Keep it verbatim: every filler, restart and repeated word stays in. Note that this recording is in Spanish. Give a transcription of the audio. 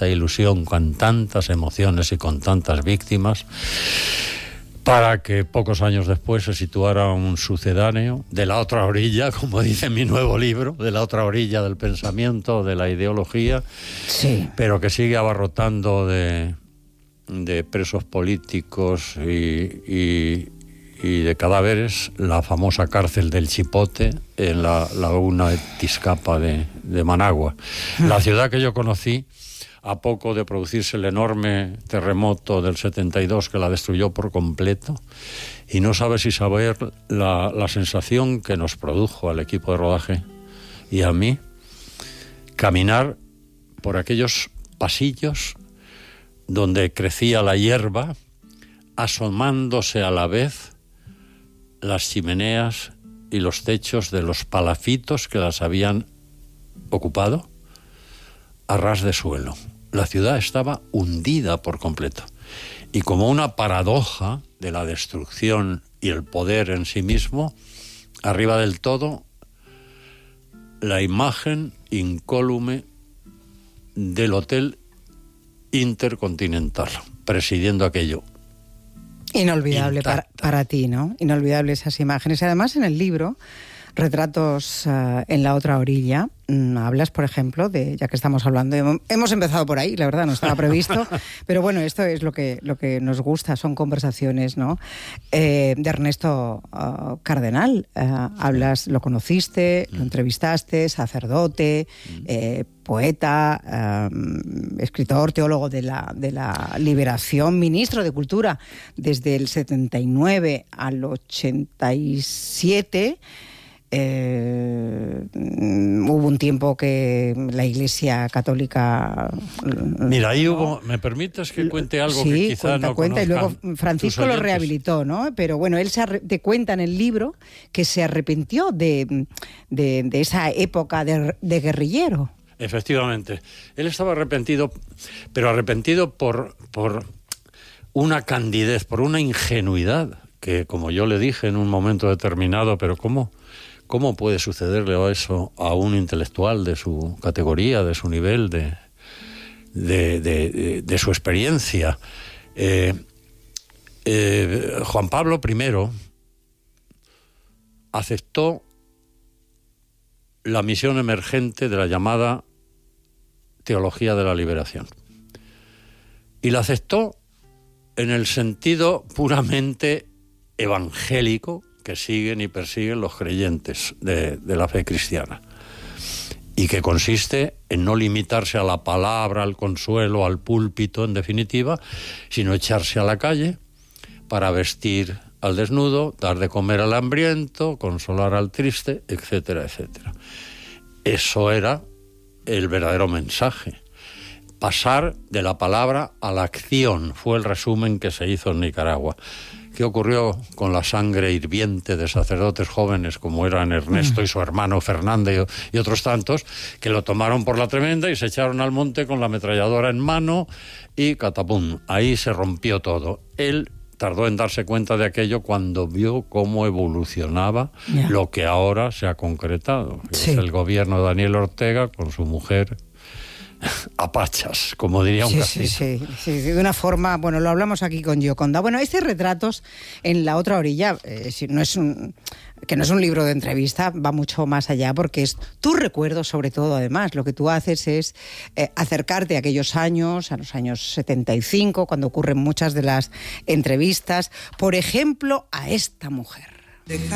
tanta ilusión, con tantas emociones y con tantas víctimas, para que pocos años después se situara un sucedáneo de la otra orilla, como dice mi nuevo libro, de la otra orilla del pensamiento, de la ideología, sí. pero que sigue abarrotando de, de presos políticos y, y, y de cadáveres la famosa cárcel del Chipote en la laguna de Tizcapa de, de Managua. La ciudad que yo conocí a poco de producirse el enorme terremoto del setenta y dos que la destruyó por completo, y no sabe si saber la, la sensación que nos produjo al equipo de rodaje y a mí caminar por aquellos pasillos donde crecía la hierba, asomándose a la vez las chimeneas y los techos de los palafitos que las habían ocupado a ras de suelo. La ciudad estaba hundida por completo. Y como una paradoja de la destrucción y el poder en sí mismo, arriba del todo, la imagen incólume del Hotel Intercontinental, presidiendo aquello. Inolvidable para, para ti, ¿no? Inolvidable esas imágenes. Y además en el libro, Retratos uh, en la otra orilla, mm, hablas, por ejemplo, de, ya que estamos hablando, hemos, hemos empezado por ahí, la verdad, no estaba previsto, pero bueno, esto es lo que, lo que nos gusta, son conversaciones, ¿no? Eh, de Ernesto uh, Cardenal, uh, hablas, lo conociste, lo entrevistaste, sacerdote, eh, poeta, um, escritor, teólogo de la, de la liberación, ministro de Cultura desde el setenta y nueve al ochenta y siete. Eh, hubo un tiempo que la Iglesia Católica... Mira, ahí ¿no? hubo... ¿Me permites que cuente algo sí, que quizá cuenta, no cuenta, y luego conozcan Francisco lo rehabilitó, ¿no? Pero bueno, él se arre- te cuenta en el libro que se arrepintió de, de, de esa época de, de guerrillero. Efectivamente. Él estaba arrepentido, pero arrepentido por, por una candidez, por una ingenuidad, que como yo le dije en un momento determinado, pero ¿cómo...? ¿Cómo puede sucederle eso a un intelectual de su categoría, de su nivel, de, de, de, de, de su experiencia? Eh, eh, Juan Pablo primero aceptó la misión emergente de la llamada Teología de la Liberación. Y la aceptó en el sentido puramente evangélico que siguen y persiguen los creyentes de, de la fe cristiana, y que consiste en no limitarse a la palabra, al consuelo, al púlpito, en definitiva, sino echarse a la calle para vestir al desnudo, dar de comer al hambriento, consolar al triste, etcétera, etcétera. Eso era el verdadero mensaje. Pasar de la palabra a la acción fue el resumen que se hizo en Nicaragua. ¿Qué ocurrió con la sangre hirviente de sacerdotes jóvenes como eran Ernesto y su hermano Fernando y otros tantos, que lo tomaron por la tremenda y se echaron al monte con la ametralladora en mano y catapum, ahí se rompió todo? Él tardó en darse cuenta de aquello cuando vio cómo evolucionaba yeah. lo que ahora se ha concretado. Sí. Es el gobierno de Daniel Ortega con su mujer a pachas, como diría un sí, cacique. Sí, sí, sí, de una forma, bueno, lo hablamos aquí con Gioconda. Bueno, este Retratos en la otra orilla, eh, no es un, que no es un libro de entrevista, va mucho más allá, porque es tu recuerdo, sobre todo, además. Lo que tú haces es eh, acercarte a aquellos años, a los años setenta y cinco, cuando ocurren muchas de las entrevistas, por ejemplo, a esta mujer.